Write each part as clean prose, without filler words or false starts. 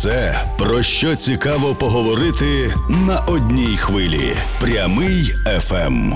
Все, про що цікаво поговорити на одній хвилі. Прямий ФМ.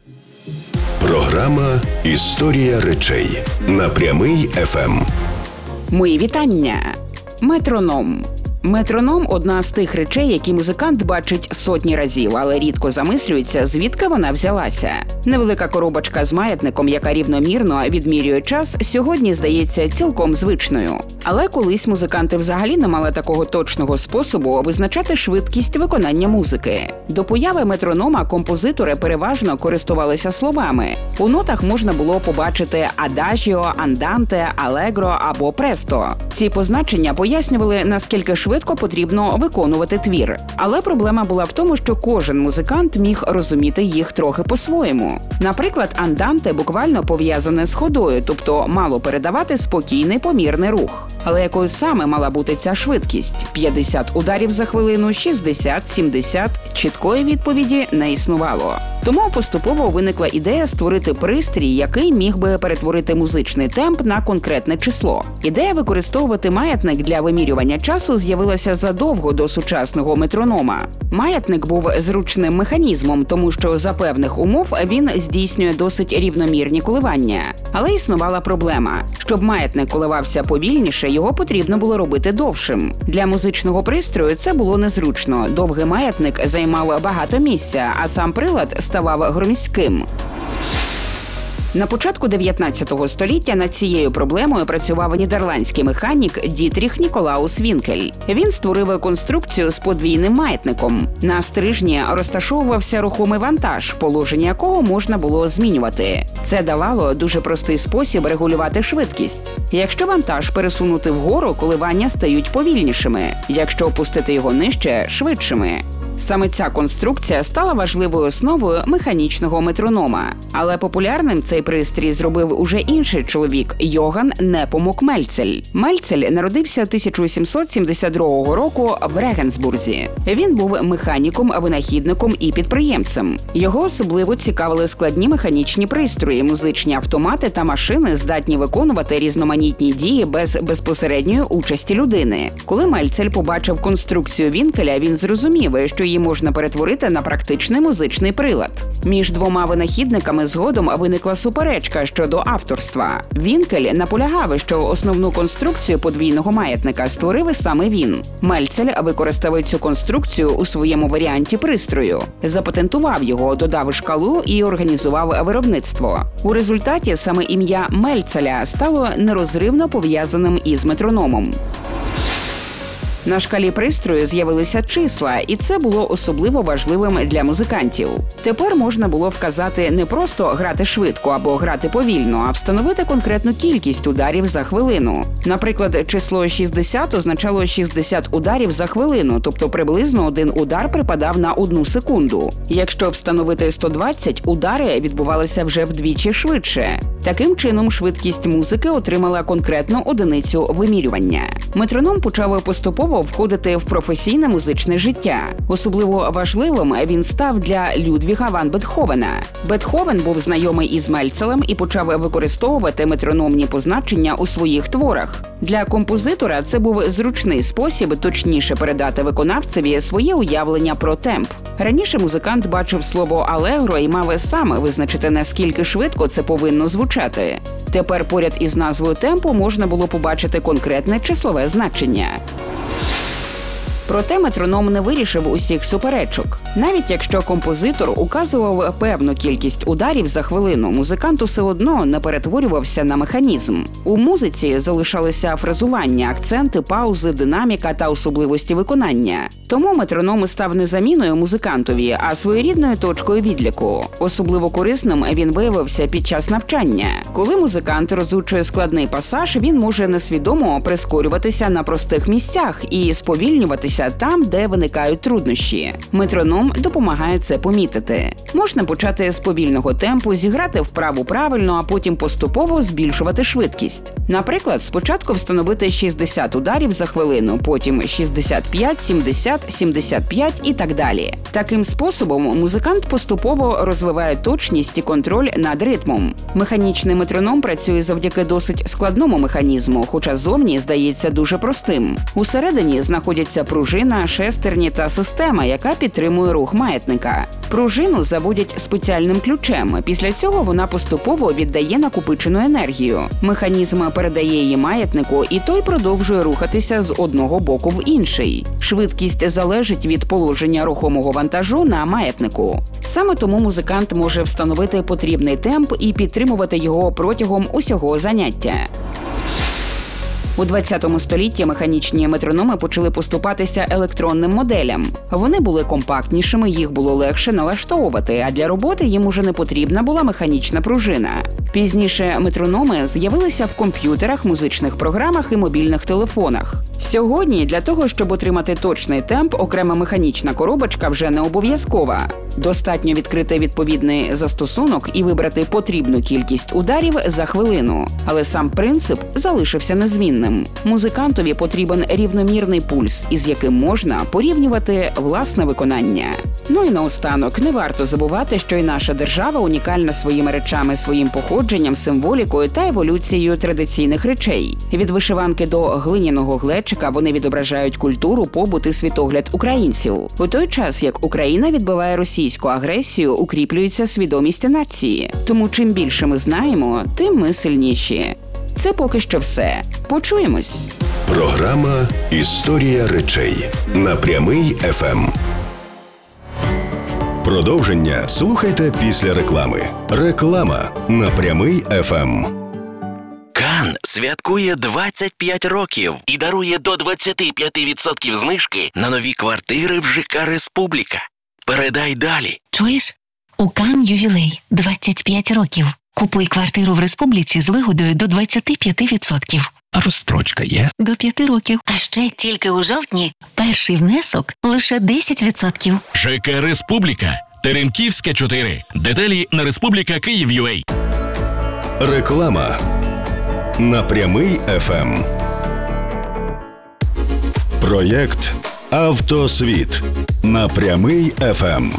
Програма «Історія речей» на Прямий ФМ. Мої вітання. Метроном. Метроном – одна з тих речей, які музикант бачить сотні разів, але рідко замислюється, звідки вона взялася. Невелика коробочка з маятником, яка рівномірно відмірює час, сьогодні здається цілком звичною. Але колись музиканти взагалі не мали такого точного способу визначати швидкість виконання музики. До появи метронома композитори переважно користувалися словами. У нотах можна було побачити адажіо, анданте, алегро або престо. Ці позначення пояснювали, наскільки швидко потрібно виконувати твір. Але проблема була в тому, що кожен музикант міг розуміти їх трохи по-своєму. Наприклад, анданте буквально пов'язане з ходою, тобто мало передавати спокійний помірний рух. Але якою саме мала бути ця швидкість? 50 ударів за хвилину, 60, 70? Чіткої відповіді не існувало. Тому поступово виникла ідея створити пристрій, який міг би перетворити музичний темп на конкретне число. Ідея використовувати маятник для вимірювання часу з'явилася задовго до сучасного метронома. Маятник був зручним механізмом, тому що за певних умов він здійснює досить рівномірні коливання. Але існувала проблема. Щоб маятник коливався повільніше, його потрібно було робити довшим. Для музичного пристрою це було незручно. Довгий маятник займав багато місця, а сам прилад ставав громіздким. На початку 19 століття над цією проблемою працював нідерландський механік Дітріх Ніколаус Вінкель. Він створив конструкцію з подвійним маятником. На стрижні розташовувався рухомий вантаж, положення якого можна було змінювати. Це давало дуже простий спосіб регулювати швидкість. Якщо вантаж пересунути вгору, коливання стають повільнішими. Якщо опустити його нижче – швидшими. Саме ця конструкція стала важливою основою механічного метронома. Але популярним цей пристрій зробив уже інший чоловік – Йоган Непомук Мельцель. Мельцель народився 1772 року в Регенсбурзі. Він був механіком, винахідником і підприємцем. Його особливо цікавили складні механічні пристрої, музичні автомати та машини, здатні виконувати різноманітні дії без безпосередньої участі людини. Коли Мельцель побачив конструкцію Вінкеля, він зрозумів, що її можна перетворити на практичний музичний прилад. Між двома винахідниками згодом виникла суперечка щодо авторства. Вінкель наполягав, що основну конструкцію подвійного маятника створив саме він. Мельцель використав цю конструкцію у своєму варіанті пристрою. Запатентував його, додав шкалу і організував виробництво. У результаті саме ім'я Мельцеля стало нерозривно пов'язаним із метрономом. На шкалі пристрою з'явилися числа, і це було особливо важливим для музикантів. Тепер можна було вказати не просто грати швидко або грати повільно, а встановити конкретну кількість ударів за хвилину. Наприклад, число 60 означало 60 ударів за хвилину, тобто приблизно один удар припадав на 1 секунду. Якщо встановити 120, удари відбувалися вже вдвічі швидше. Таким чином, швидкість музики отримала конкретну одиницю вимірювання. Метроном почав поступово входити в професійне музичне життя. Особливо важливим він став для Людвіга ван Бетховена. Бетховен був знайомий із Мельцелем і почав використовувати метрономні позначення у своїх творах. Для композитора це був зручний спосіб точніше передати виконавцеві своє уявлення про темп. Раніше музикант бачив слово «алегро» і мав сам визначити, наскільки швидко це повинно звучати. Тепер поряд із назвою темпу можна було побачити конкретне числове значення. Проте метроном не вирішив усіх суперечок. Навіть якщо композитор указував певну кількість ударів за хвилину, музикант усе одно не перетворювався на механізм. У музиці залишалися фразування, акценти, паузи, динаміка та особливості виконання. Тому метроном став не заміною музикантові, а своєрідною точкою відліку. Особливо корисним він виявився під час навчання. Коли музикант розучує складний пасаж, він може несвідомо прискорюватися на простих місцях і сповільнюватися там, де виникають труднощі. Метроном метроном допомагає це помітити. Можна почати з повільного темпу, зіграти вправу правильно, а потім поступово збільшувати швидкість. Наприклад, спочатку встановити 60 ударів за хвилину, потім 65, 70, 75 і так далі. Таким способом музикант поступово розвиває точність і контроль над ритмом. Механічний метроном працює завдяки досить складному механізму, хоча зовні здається дуже простим. Усередині знаходяться пружина, шестерні та система, яка підтримує рух маятника. Пружину заводять спеціальним ключем. Після цього вона поступово віддає накопичену енергію. Механізм передає її маятнику, і той продовжує рухатися з одного боку в інший. Швидкість залежить від положення рухомого вантажу на маятнику. Саме тому музикант може встановити потрібний темп і підтримувати його протягом усього заняття. У 20 столітті механічні метрономи почали поступатися електронним моделям. Вони були компактнішими, їх було легше налаштовувати, а для роботи їм уже не потрібна була механічна пружина. Пізніше метрономи з'явилися в комп'ютерах, музичних програмах і мобільних телефонах. Сьогодні для того, щоб отримати точний темп, окрема механічна коробочка вже не обов'язкова. Достатньо відкрити відповідний застосунок і вибрати потрібну кількість ударів за хвилину. Але сам принцип залишився незмінним. Музикантові потрібен рівномірний пульс, із яким можна порівнювати власне виконання. Ну і наостанок, не варто забувати, що і наша держава унікальна своїми речами, своїм походженням, символікою та еволюцією традиційних речей. Від вишиванки до глиняного глечика вони відображають культуру, побут і світогляд українців. У той час, як Україна відбиває російську агресію, укріплюється свідомість нації. Тому чим більше ми знаємо, тим ми сильніші. Це поки що все. Почуємось. Програма «Історія речей» на Прямий ФМ. Продовження слухайте після реклами. Реклама на Прямий ФМ. Кан святкує 25 років і дарує до 25% знижки на нові квартири в ЖК «Республіка». Передай далі. Чуєш? У Кан ювілей 25 років. Купуй квартиру в Республіці з вигодою до 25%. А розстрочка є? До 5 років. А ще тільки у жовтні перший внесок лише 10%. ЖК «Республіка». Теремківська, 4. Деталі на Республіка Київ.UA. Реклама на Прямий ФМ. Проєкт «Автосвіт» на Прямий ФМ.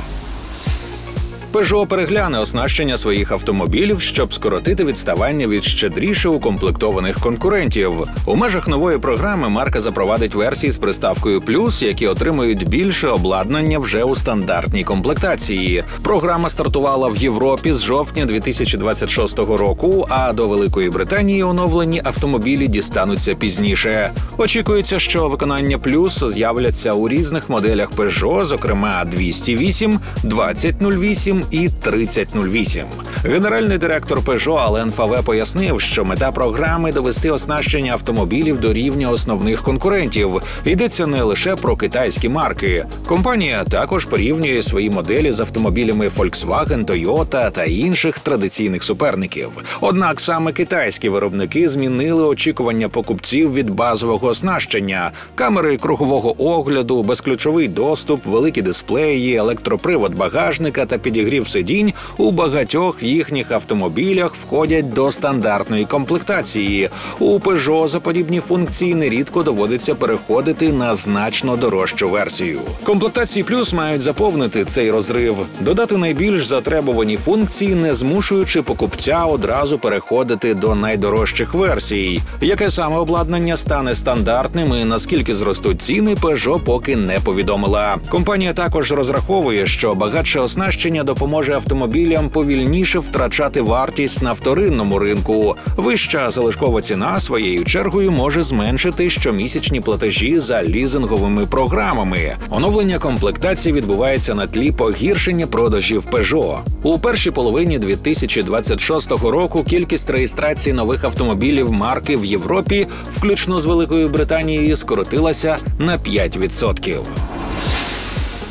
Peugeot перегляне оснащення своїх автомобілів, щоб скоротити відставання від щедріше укомплектованих конкурентів. У межах нової програми марка запровадить версії з приставкою «Плюс», які отримують більше обладнання вже у стандартній комплектації. Програма стартувала в Європі з жовтня 2026 року, а до Великої Британії оновлені автомобілі дістануться пізніше. Очікується, що виконання «Плюс» з'являться у різних моделях Peugeot, зокрема 208, 2008 і 3008. Генеральний директор Peugeot Ален Фаве пояснив, що мета програми – довести оснащення автомобілів до рівня основних конкурентів. Йдеться не лише про китайські марки. Компанія також порівнює свої моделі з автомобілями Volkswagen, Toyota та інших традиційних суперників. Однак саме китайські виробники змінили очікування покупців від базового оснащення. Камери кругового огляду, безключовий доступ, великі дисплеї, електропривод багажника та підігрів сидінь у багатьох їхніх автомобілях входять до стандартної комплектації. У Peugeot за подібні функції нерідко доводиться переходити на значно дорожчу версію. Комплектації «Плюс» мають заповнити цей розрив, додати найбільш затребувані функції, не змушуючи покупця одразу переходити до найдорожчих версій. Яке саме обладнання стане стандартним і наскільки зростуть ціни, Peugeot поки не повідомила. Компанія також розраховує, що багатше оснащення допоможе автомобілям повільніше втрачати вартість на вторинному ринку. Вища залишкова ціна своєю чергою може зменшити щомісячні платежі за лізинговими програмами. Оновлення комплектації відбувається на тлі погіршення продажів Peugeot. У першій половині 2026 року кількість реєстрацій нових автомобілів марки в Європі, включно з Великою Британією, скоротилася на 5%.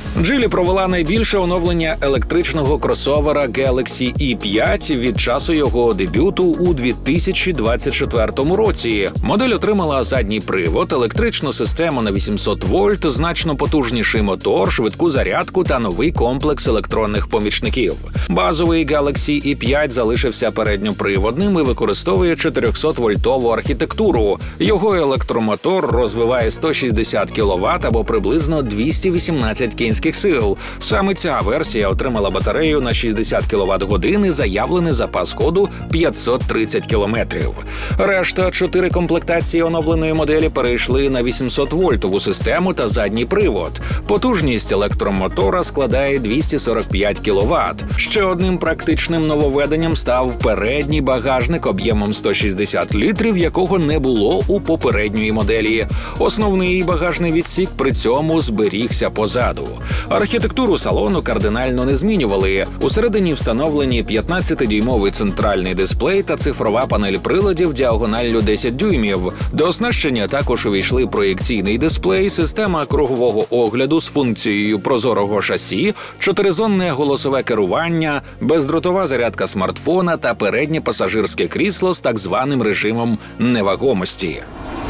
Джілі провела найбільше оновлення електричного кросовера Galaxy E5 від часу його дебюту у 2024 році. Модель отримала задній привод, електричну систему на 800 вольт, значно потужніший мотор, швидку зарядку та новий комплекс електронних помічників. Базовий Galaxy E5 залишився передньоприводним і використовує 400-вольтову архітектуру. Його електромотор розвиває 160 кВт або приблизно 218 кінських сил. Саме ця версія отримала батарею на 60 кВт-годин і заявлений запас ходу 530 км. Решта 4 комплектації оновленої моделі перейшли на 800-вольтову систему та задній привод. Потужність електромотора складає 245 кВт. Ще одним практичним нововведенням став передній багажник об'ємом 160 літрів, якого не було у попередньої моделі. Основний багажний відсік при цьому зберігся позаду. Архітектуру салону кардинально не змінювали. Усередині встановлені 15-дюймовий центральний дисплей та цифрова панель приладів діагоналлю 10 дюймів. До оснащення також увійшли проєкційний дисплей, система кругового огляду з функцією прозорого шасі, 4-зонне голосове керування, бездротова зарядка смартфона та переднє пасажирське крісло з так званим режимом невагомості.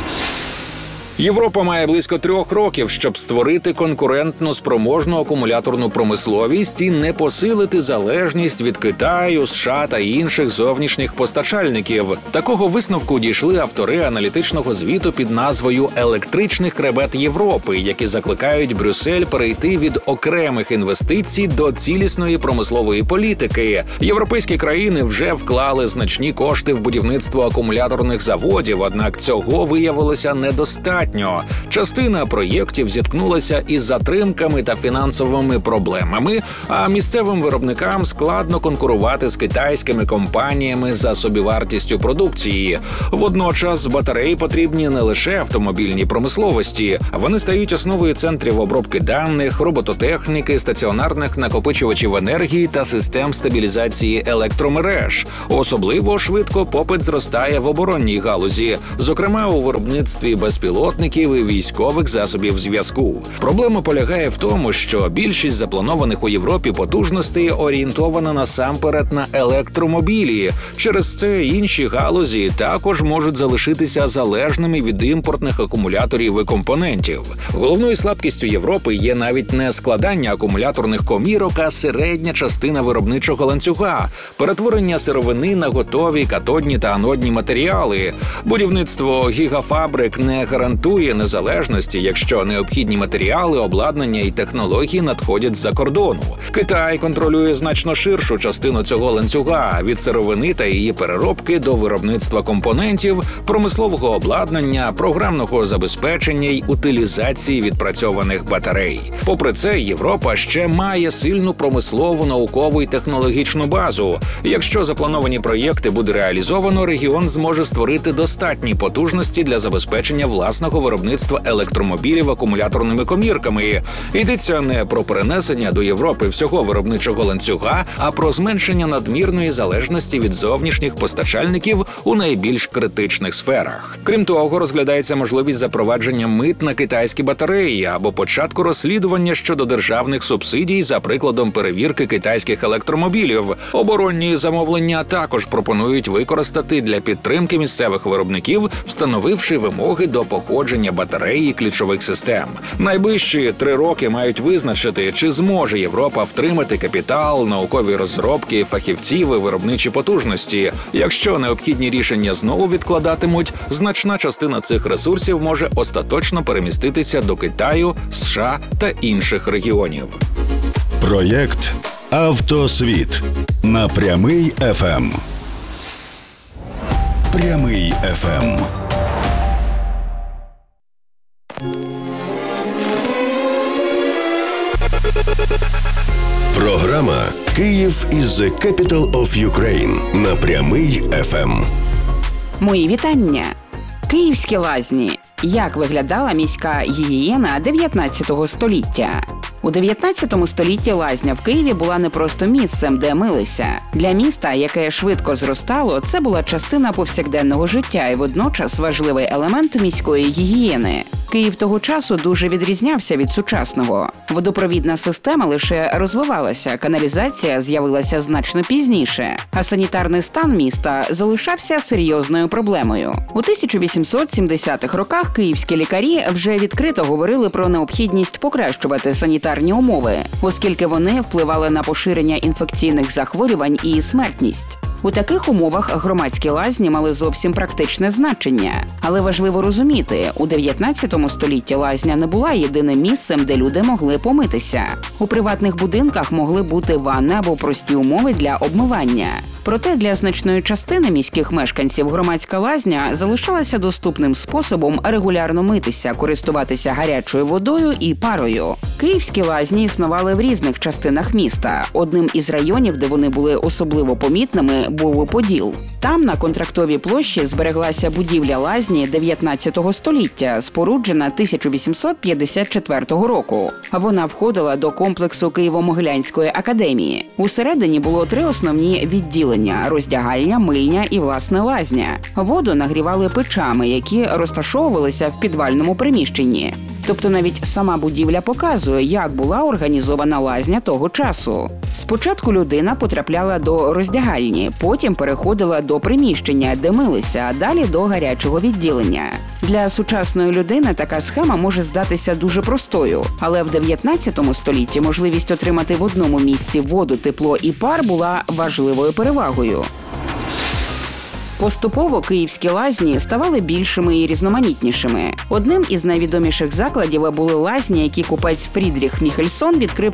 Європа має близько 3 років, щоб створити конкурентно спроможну акумуляторну промисловість і не посилити залежність від Китаю, США та інших зовнішніх постачальників. Такого висновку дійшли автори аналітичного звіту під назвою «Електричний хребет Європи», які закликають Брюссель перейти від окремих інвестицій до цілісної промислової політики. Європейські країни вже вклали значні кошти в будівництво акумуляторних заводів, однак цього виявилося недостатньо. Частина проєктів зіткнулася із затримками та фінансовими проблемами, а місцевим виробникам складно конкурувати з китайськими компаніями за собівартістю продукції. Водночас батареї потрібні не лише автомобільній промисловості. Вони стають основою центрів обробки даних, робототехніки, стаціонарних накопичувачів енергії та систем стабілізації електромереж. Особливо швидко попит зростає в оборонній галузі, зокрема у виробництві безпілотних і військових засобів зв'язку. Проблема полягає в тому, що більшість запланованих у Європі потужностей орієнтована насамперед на електромобілі. Через це інші галузі також можуть залишитися залежними від імпортних акумуляторів і компонентів. Головною слабкістю Європи є навіть не складання акумуляторних комірок, а середня частина виробничого ланцюга, перетворення сировини на готові катодні та анодні матеріали. Будівництво гігафабрик не гарантує незалежності, якщо необхідні матеріали, обладнання і технології надходять з-за кордону. Китай контролює значно ширшу частину цього ланцюга – від сировини та її переробки до виробництва компонентів, промислового обладнання, програмного забезпечення й утилізації відпрацьованих батарей. Попри це, Європа ще має сильну промислову, наукову і технологічну базу. Якщо заплановані проєкти буде реалізовано, регіон зможе створити достатні потужності для забезпечення власного виробництва електромобілів акумуляторними комірками. Йдеться не про перенесення до Європи всього виробничого ланцюга, а про зменшення надмірної залежності від зовнішніх постачальників у найбільш критичних сферах. Крім того, розглядається можливість запровадження мит на китайські батареї або початку розслідування щодо державних субсидій за прикладом перевірки китайських електромобілів. Оборонні замовлення також пропонують використати для підтримки місцевих виробників, встановивши вимоги до походження батареї ключових систем. Найближчі 3 роки мають визначити, чи зможе Європа втримати капітал, наукові розробки, фахівців і виробничі потужності. Якщо необхідні рішення знову відкладатимуть, значна частина цих ресурсів може остаточно переміститися до Китаю, США та інших регіонів. Проєкт «Автосвіт» на Прямий ФМ. Прямий ФМ. Програма «Київ is the capital of Ukraine» на Прямий ФМ. Мої вітання. Київські лазні. Як виглядала міська гігієна 19 століття? У 19 столітті лазня в Києві була не просто місцем, де милися. Для міста, яке швидко зростало, це була частина повсякденного життя і водночас важливий елемент міської гігієни. Київ того часу дуже відрізнявся від сучасного. Водопровідна система лише розвивалася, каналізація з'явилася значно пізніше, а санітарний стан міста залишався серйозною проблемою. У 1870-х роках київські лікарі вже відкрито говорили про необхідність покращувати санітарні умови, оскільки вони впливали на поширення інфекційних захворювань і смертність. У таких умовах громадські лазні мали зовсім практичне значення. Але важливо розуміти, у 19 столітті лазня не була єдиним місцем, де люди могли помитися. У приватних будинках могли бути ванни або прості умови для обмивання. Проте для значної частини міських мешканців громадська лазня залишалася доступним способом регулярно митися, користуватися гарячою водою і парою. Київські лазні існували в різних частинах міста. Одним із районів, де вони були особливо помітними, був Поділ. Там, на Контрактовій площі, збереглася будівля лазні 19 століття, споруджена 1854 року. Вона входила до комплексу Києво-Могилянської академії. Усередині було 3 основні відділення – роздягальня, мильня і, власне, лазня. Воду нагрівали печами, які розташовувалися в підвальному приміщенні. Тобто навіть сама будівля показує, як була організована лазня того часу. Спочатку людина потрапляла до роздягальні, потім переходила до приміщення, де милися, а далі до гарячого відділення. Для сучасної людини така схема може здатися дуже простою, але в 19 столітті можливість отримати в одному місці воду, тепло і пар була важливою перевагою. Поступово київські лазні ставали більшими і різноманітнішими. Одним із найвідоміших закладів були лазні, які купець Фрідріх Міхельсон відкрив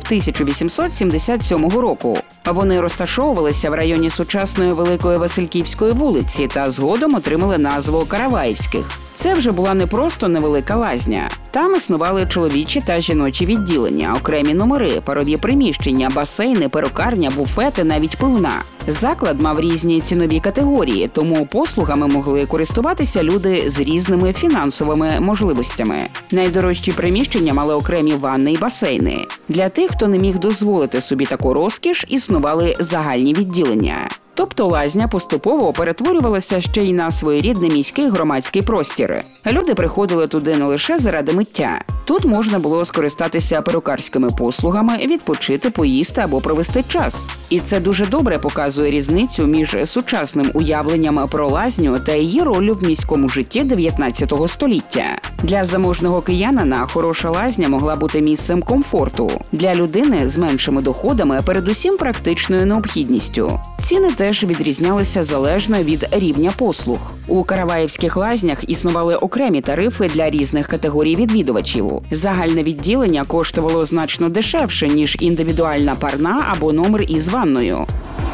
1877 року. Вони розташовувалися в районі сучасної Великої Васильківської вулиці та згодом отримали назву Караваївських. Це вже була не просто невелика лазня. Там існували чоловічі та жіночі відділення, окремі номери, парові приміщення, басейни, перукарня, буфети, навіть пивна. Заклад мав різні цінові категорії, тому послугами могли користуватися люди з різними фінансовими можливостями. Найдорожчі приміщення мали окремі ванни і басейни. Для тих, хто не міг дозволити собі таку розкіш, існували загальні відділення. Тобто лазня поступово перетворювалася ще й на своєрідний міський громадський простір. Люди приходили туди не лише заради миття. Тут можна було скористатися перукарськими послугами, відпочити, поїсти або провести час. І це дуже добре показує різницю між сучасним уявленням про лазню та її роллю в міському житті 19 століття. Для заможного киянина хороша лазня могла бути місцем комфорту. Для людини з меншими доходами передусім практичною необхідністю. Ціни теж відрізнялися залежно від рівня послуг. У караваївських лазнях існували окремі тарифи для різних категорій відвідувачів. Загальне відділення коштувало значно дешевше, ніж індивідуальна парна або номер із ванною.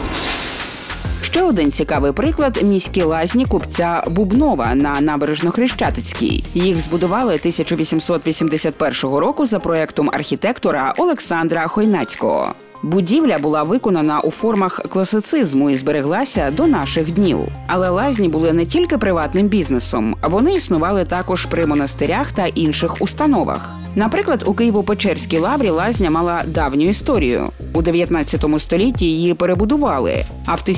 Ще один цікавий приклад – міські лазні купця Бубнова на Набережно-Хрещатицькій. Їх збудували 1881 року за проектом архітектора Олександра Хойнацького. Будівля була виконана у формах класицизму і збереглася до наших днів. Але лазні були не тільки приватним бізнесом, вони існували також при монастирях та інших установах. Наприклад, у Києво-Печерській лаврі лазня мала давню історію. У 19 столітті її перебудували, а в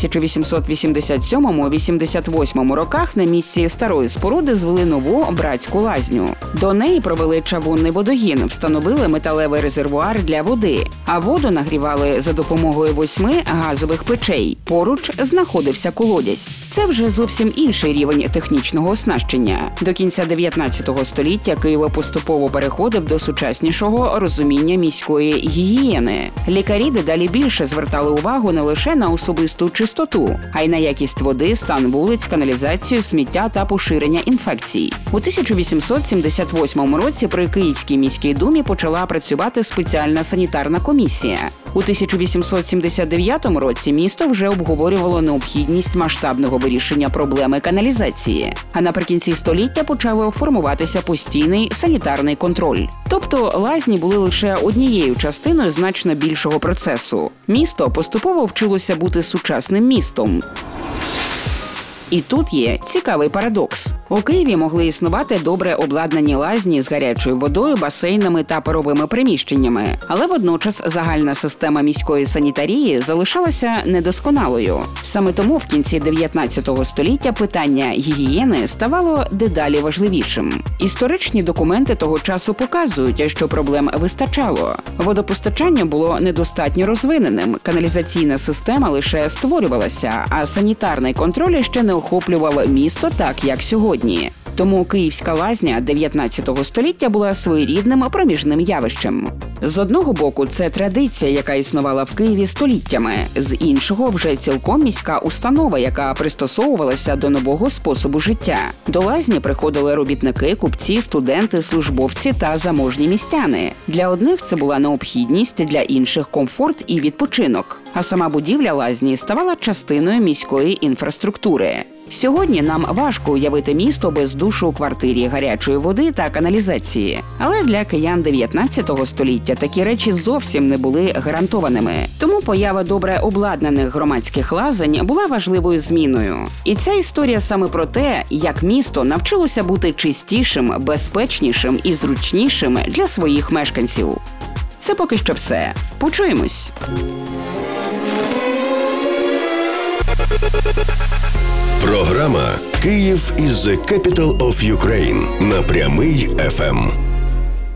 1887-88 роках на місці старої споруди звели нову братську лазню. До неї провели чавунний водогін, встановили металевий резервуар для води, а воду нагрівали за допомогою 8 газових печей. Поруч знаходився колодязь. Це вже зовсім інший рівень технічного оснащення. До кінця 19 століття Київ поступово переходив до сучаснішого розуміння міської гігієни. Лікарі дедалі більше звертали увагу не лише на особисту чистоту, а й на якість води, стан вулиць, каналізацію, сміття та поширення інфекцій. У 1878 році при Київській міській думі почала працювати спеціальна санітарна комісія. У 1879 році місто вже обговорювало необхідність масштабного вирішення проблеми каналізації, а наприкінці століття почав формуватися постійний санітарний контроль. Тобто лазні були лише однією частиною значно більшого процесу. Місто поступово вчилося бути сучасним містом. І тут є цікавий парадокс. У Києві могли існувати добре обладнані лазні з гарячою водою, басейнами та паровими приміщеннями, але водночас загальна система міської санітарії залишалася недосконалою. Саме тому в кінці 19 століття питання гігієни ставало дедалі важливішим. Історичні документи того часу показують, що проблем вистачало. Водопостачання було недостатньо розвиненим, каналізаційна система лише створювалася, а санітарний контроль ще не охоплював місто так, як сьогодні. Тому Київська лазня 19 століття була своєрідним проміжним явищем. З одного боку, це традиція, яка існувала в Києві століттями. З іншого, вже цілком міська установа, яка пристосовувалася до нового способу життя. До лазні приходили робітники, купці, студенти, службовці та заможні містяни. Для одних це була необхідність, для інших – комфорт і відпочинок. А сама будівля лазні ставала частиною міської інфраструктури. Сьогодні нам важко уявити місто без душу у квартирі, гарячої води та каналізації. Але для киян 19 століття такі речі зовсім не були гарантованими. Тому поява добре обладнаних громадських лазень була важливою зміною. І ця історія саме про те, як місто навчилося бути чистішим, безпечнішим і зручнішим для своїх мешканців. Це поки що все. Почуємось! Програма «Київ is the capital of Ukraine» на Прямий ФМ.